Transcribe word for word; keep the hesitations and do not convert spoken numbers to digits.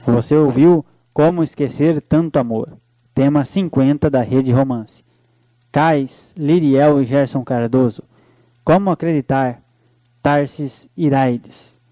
Você ouviu Como Esquecer Tanto Amor, tema cinquenta da Rede Romance. Cais, Liriel e Gerson Cardoso. Como Acreditar, Tarsis Iraides.